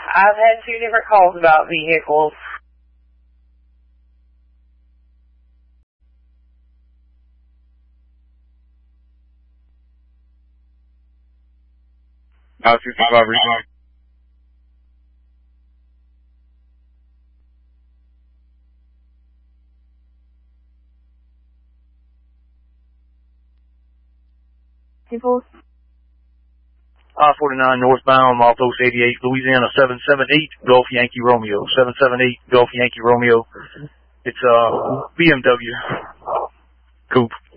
I've had 2 different calls about vehicles. I-55 respond. People. I-49 northbound, Malthus 88, Louisiana 778 Gulf Yankee Romeo. 778 Gulf Yankee Romeo. It's BMW. Coupe.